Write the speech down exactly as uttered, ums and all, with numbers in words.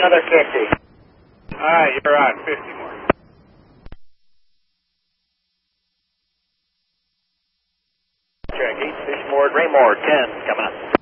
another fifty. All right, you're on. fifty more. Check, East Fishboard, Raymore, ten, coming up.